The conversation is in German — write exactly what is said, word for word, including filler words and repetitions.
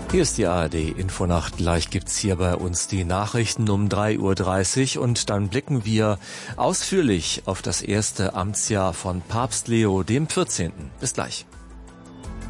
Hier ist die A R D Infonacht. Gleich gibt's hier bei uns die Nachrichten um drei Uhr dreißig und dann blicken wir ausführlich auf das erste Amtsjahr von Papst Leo dem vierzehnten. Bis gleich.